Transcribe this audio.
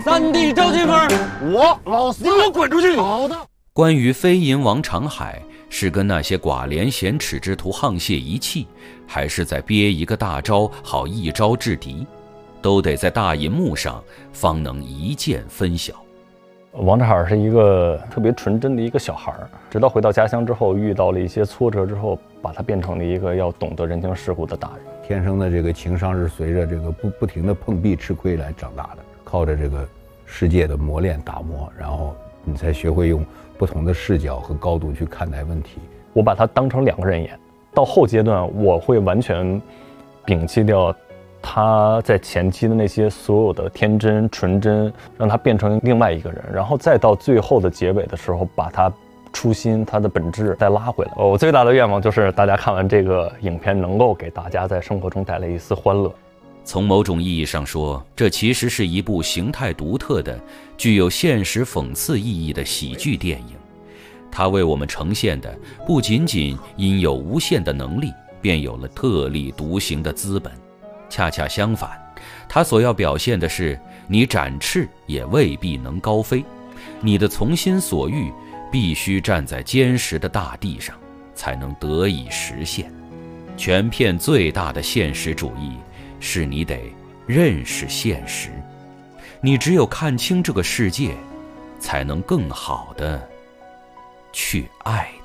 3D 赵金芬，我老四，你给我滚出去！好的。 关于飞银王长海是跟那些寡廉鲜耻之徒沆瀣一气，还是在憋一个大招好一招制敌，都得在大银幕上方能一见分晓。 王长海是一个特别纯真的一个小孩，直到回到家乡之后，遇到了一些挫折之后，把他变成了一个要懂得人情世故的大人。 天生的这个情商是随着这个不停的碰壁吃亏来长大的，靠着这个世界的磨练打磨，然后你才学会用不同的视角和高度去看待问题。 我把他当成2个人演，到后阶段我会完全摒弃掉他在前期的那些所有的天真纯真，让他变成另外一个人，然后再到最后的结尾的时候，把他初心他的本质再拉回来。我最大的愿望就是大家看完这个影片能够给大家在生活中带来一丝欢乐。 从某种意义上说，这其实是一部形态独特的、具有现实讽刺意义的喜剧电影。它为我们呈现的不仅仅因有无限的能力，便有了特立独行的资本。恰恰相反，它所要表现的是，你展翅也未必能高飞，你的从心所欲必须站在坚实的大地上，才能得以实现。全片最大的现实主义是你得认识现实，你只有看清这个世界，才能更好的去爱